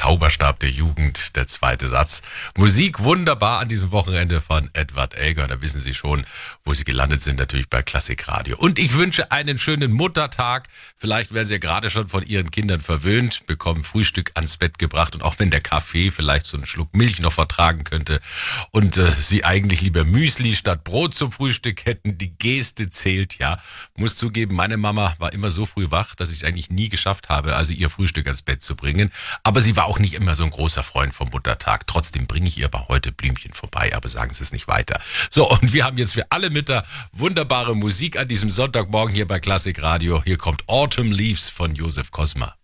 Zauberstab der Jugend, der zweite Satz. Musik wunderbar an diesem Wochenende von Edward Elgar. Da wissen Sie schon, wo Sie gelandet sind, natürlich bei Klassikradio. Und ich wünsche einen schönen Muttertag. Vielleicht werden Sie ja gerade schon von Ihren Kindern verwöhnt, bekommen Frühstück ans Bett gebracht und auch wenn der Kaffee vielleicht so einen Schluck Milch noch vertragen könnte und Sie eigentlich lieber Müsli statt Brot zum Frühstück hätten, die Geste zählt, ja. Muss zugeben, meine Mama war immer so früh wach, dass ich es eigentlich nie geschafft habe, also ihr Frühstück ans Bett zu bringen. Aber sie war auch nicht immer so ein großer Freund vom Muttertag. Trotzdem bringe ich ihr aber heute Blümchen vorbei, aber sagen Sie es nicht weiter. So, und wir haben jetzt für alle Mütter wunderbare Musik an diesem Sonntagmorgen hier bei Klassikradio. Hier kommt Autumn Leaves von Josef Kosma.